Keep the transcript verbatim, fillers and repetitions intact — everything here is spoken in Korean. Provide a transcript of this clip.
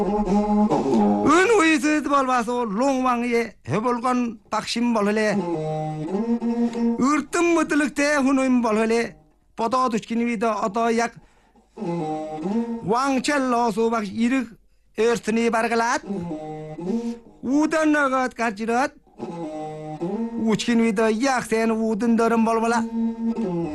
은 위스드 발바소 롱왕의 해볼건 박심 벌래 ırtım mıtılıkte hunuyum 벌래 뻗어 düşkini vida 어떠 약 왕첼로소 박 이르 örtünü bargalat udan nagat kaçırat uçkin vida yak sen udun dörüm bolbala